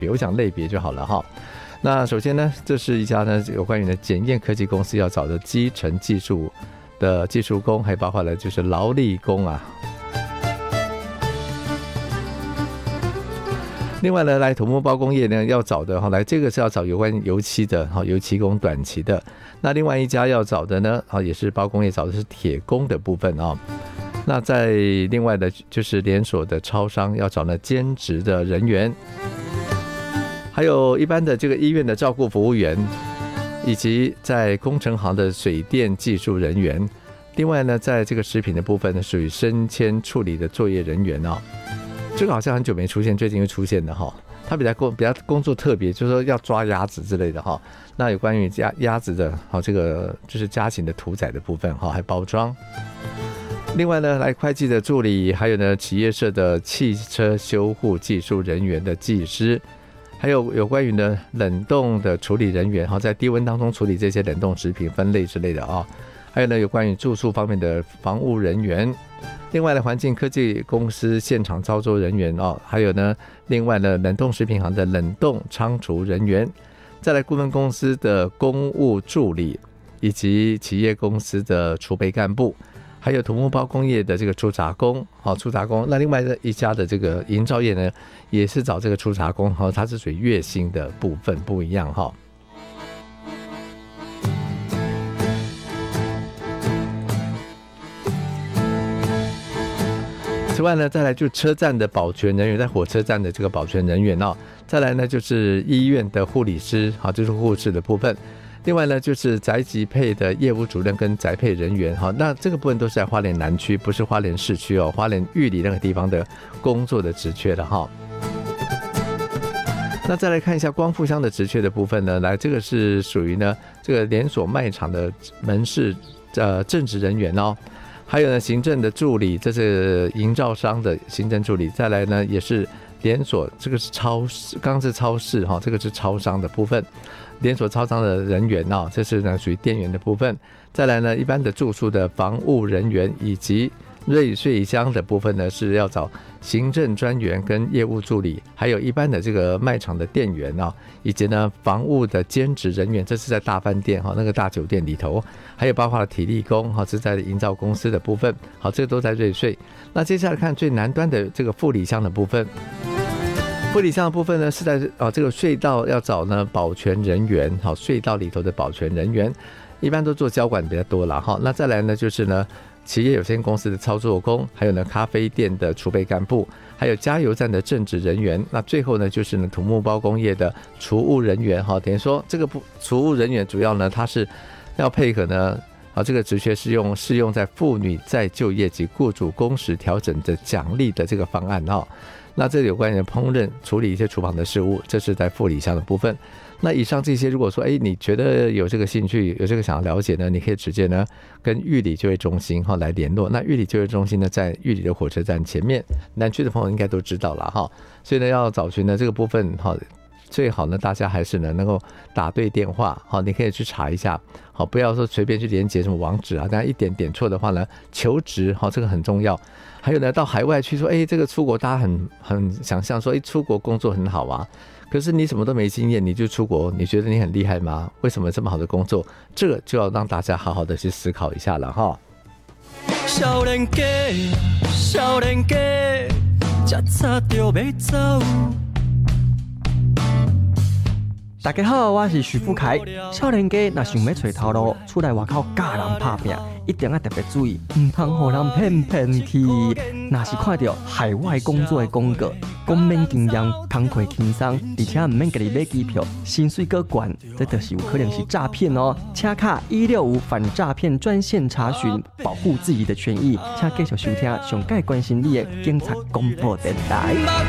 别，我讲类别就好了哈。那首先呢，这是一家呢有关于呢检验科技公司要找的基层技术的技术工，还包括了就是劳力工啊。另外呢，来土木包工业呢要找的来这个是要找有关油漆的油漆工短期的。那另外一家要找的呢也是包工业找的是铁工的部分啊。那在另外的就是连锁的超商要找呢兼职的人员，还有一般的这个医院的照顾服务员，以及在工程行的水电技术人员。另外呢，在这个食品的部分呢，属于生鲜处理的作业人员哦。这个好像很久没出现，最近又出现的哈。他比较工作特别，就是说要抓鸭子之类的哈。那有关于鸭子的这个就是家禽的屠宰的部分哈，还包装。另外呢，来会计的助理，还有呢企业社的汽车修护技术人员的技师，还有关于呢冷冻的处理人员，在低温当中处理这些冷冻食品分类之类的啊。还有呢有关于住宿方面的房务人员。另外呢，环境科技公司现场操作人员还有呢，另外呢，冷冻食品行的冷冻仓储人员，再来顾问公司的公务助理，以及企业公司的储备干部，还有土木包工业的这个出杂工，出杂工。那另外一家的这个营造业呢，也是找这个出杂工，它是属于月薪的部分不一样哈。此外呢，再来就车站的保全人员，在火车站的这个保全人员再来呢就是医院的护理师，就是护士的部分。另外呢就是宅急配的业务主任跟宅配人员，那这个部分都是在花莲南区，不是花莲市区花莲玉里那个地方的工作的职缺的哈。那再来看一下光复乡的职缺的部分呢，来这个是属于呢这个连锁卖场的门市正职人员还有呢行政的助理，这是营造商的行政助理。再来呢也是连锁，这个是超市，刚刚是超市这个是超商的部分，连锁超商的人员这是呢属于店员的部分。再来呢一般的住宿的房务人员，以及瑞穗乡的部分呢是要找行政专员跟业务助理，还有一般的这个卖场的店员以及呢房务的兼职人员，这是在大饭店那个大酒店里头，还有包括了体力工是在营造公司的部分，这个都在瑞穗。那接下来看最南端的这个富里乡的部分，富里乡的部分呢是在这个隧道要找呢保全人员，隧道里头的保全人员一般都做交管比较多啦那再来呢就是呢企业有限公司的操作工，还有呢咖啡店的储备干部，还有加油站的正职人员。那最后呢就是呢土木包工业的储务人员等于说这个储务人员主要呢他是要配合呢这个职缺适用在妇女再就业及雇主工时调整的奖励的这个方案那这里有关于烹饪处理一些厨房的事务，这是在富里乡的部分。那以上这些如果说你觉得有这个兴趣，有这个想要了解呢，你可以直接呢跟玉里就业中心来联络。那玉里就业中心呢在玉里的火车站前面，南区的朋友应该都知道了所以呢要找寻呢这个部分最好呢大家还是呢能够打对电话你可以去查一下不要说随便去连接什么网址但一点点错的话呢求职这个很重要。还有呢到海外去说这个出国大家很想象说出国工作很好可是你什么都没经验，你就出国，你觉得你很厉害吗？为什么这么好的工作？这个就要让大家好好的去思考一下了少年家，少年家，才差就要走。 大家好，我是徐富凯。少年家若想要找头路，出来外口教人打拼，一定要特别注意，唔通让人骗去。若是看到海外工作的广告，讲免经验、工课轻松，而且唔免家己买机票，薪水阁悬，这就是有可能是诈骗哦。请卡165反诈骗专线查询，保护自己的权益。请继续收听上届关心你的警察广播电台。